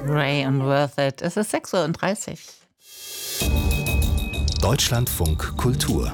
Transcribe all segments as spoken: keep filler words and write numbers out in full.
Ray und Worth It. Es ist sechs Uhr dreißig. Deutschlandfunk Kultur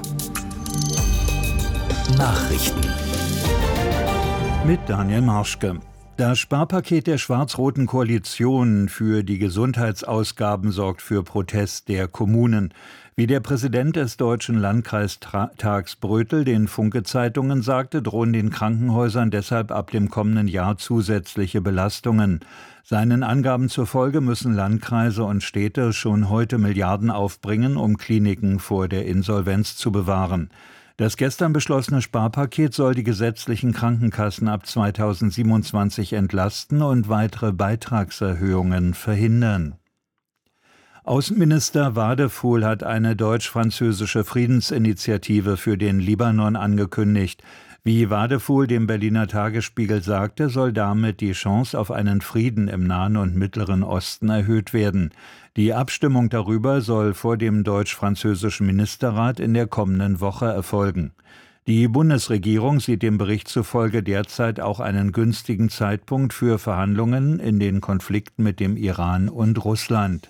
Nachrichten mit Daniel Marschke. Das Sparpaket der schwarz-roten Koalition für die Gesundheitsausgaben sorgt für Protest der Kommunen. Wie der Präsident des Deutschen Landkreistags Brötel den Funke-Zeitungen sagte, drohen den Krankenhäusern deshalb ab dem kommenden Jahr zusätzliche Belastungen. Seinen Angaben zufolge müssen Landkreise und Städte schon heute Milliarden aufbringen, um Kliniken vor der Insolvenz zu bewahren. Das gestern beschlossene Sparpaket soll die gesetzlichen Krankenkassen ab zweitausendsiebenundzwanzig entlasten und weitere Beitragserhöhungen verhindern. Außenminister Wadephul hat eine deutsch-französische Friedensinitiative für den Libanon angekündigt. Wie Wadephul dem Berliner Tagesspiegel sagte, soll damit die Chance auf einen Frieden im Nahen und Mittleren Osten erhöht werden. Die Abstimmung darüber soll vor dem deutsch-französischen Ministerrat in der kommenden Woche erfolgen. Die Bundesregierung sieht dem Bericht zufolge derzeit auch einen günstigen Zeitpunkt für Verhandlungen in den Konflikten mit dem Iran und Russland.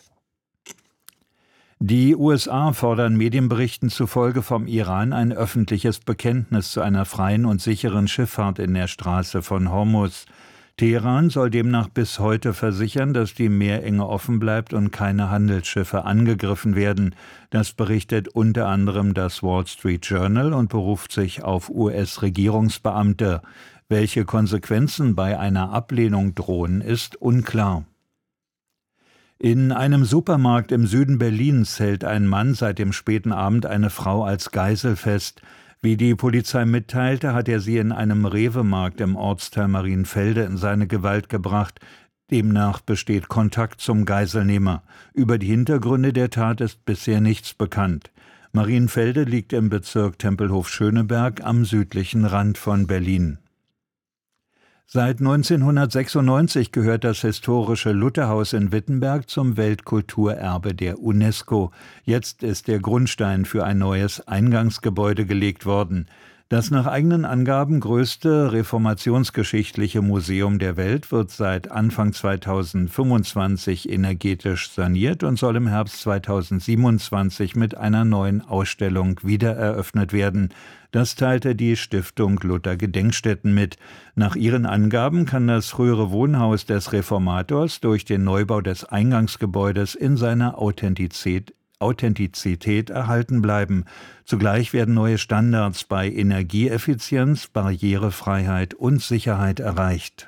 Die U S A fordern Medienberichten zufolge vom Iran ein öffentliches Bekenntnis zu einer freien und sicheren Schifffahrt in der Straße von Hormuz. Teheran soll demnach bis heute versichern, dass die Meerenge offen bleibt und keine Handelsschiffe angegriffen werden. Das berichtet unter anderem das Wall Street Journal und beruft sich auf U S-Regierungsbeamte. Welche Konsequenzen bei einer Ablehnung drohen, ist unklar. In einem Supermarkt im Süden Berlins hält ein Mann seit dem späten Abend eine Frau als Geisel fest. Wie die Polizei mitteilte, hat er sie in einem Rewe-Markt im Ortsteil Marienfelde in seine Gewalt gebracht. Demnach besteht Kontakt zum Geiselnehmer. Über die Hintergründe der Tat ist bisher nichts bekannt. Marienfelde liegt im Bezirk Tempelhof-Schöneberg am südlichen Rand von Berlin. Seit neunzehnhundertsechsundneunzig gehört das historische Lutherhaus in Wittenberg zum Weltkulturerbe der UNESCO. Jetzt ist der Grundstein für ein neues Eingangsgebäude gelegt worden. Das nach eigenen Angaben größte reformationsgeschichtliche Museum der Welt wird seit Anfang zweitausendfünfundzwanzig energetisch saniert und soll im Herbst zweitausendsiebenundzwanzig mit einer neuen Ausstellung wiedereröffnet werden. Das teilte die Stiftung Luther Gedenkstätten mit. Nach ihren Angaben kann das frühere Wohnhaus des Reformators durch den Neubau des Eingangsgebäudes in seiner Authentizität Authentizität erhalten bleiben. Zugleich werden neue Standards bei Energieeffizienz, Barrierefreiheit und Sicherheit erreicht.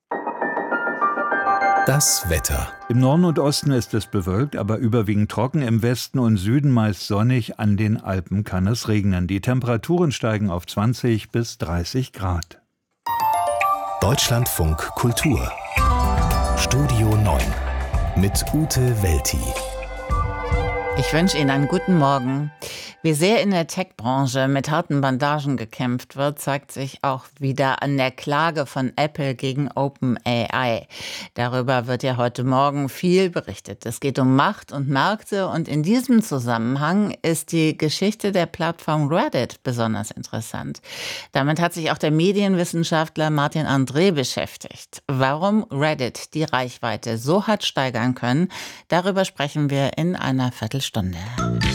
Das Wetter. Im Norden und Osten ist es bewölkt, aber überwiegend trocken. Im Westen und Süden meist sonnig. An den Alpen kann es regnen. Die Temperaturen steigen auf zwanzig bis dreißig Grad. Deutschlandfunk Kultur Studio neun mit Ute Welti. Ich wünsche Ihnen einen guten Morgen. Wie sehr in der Tech-Branche mit harten Bandagen gekämpft wird, zeigt sich auch wieder an der Klage von Apple gegen OpenAI. Darüber wird ja heute Morgen viel berichtet. Es geht um Macht und Märkte und in diesem Zusammenhang ist die Geschichte der Plattform Reddit besonders interessant. Damit hat sich auch der Medienwissenschaftler Martin André beschäftigt. Warum Reddit die Reichweite so hat steigern können, darüber sprechen wir in einer Viertelstunde.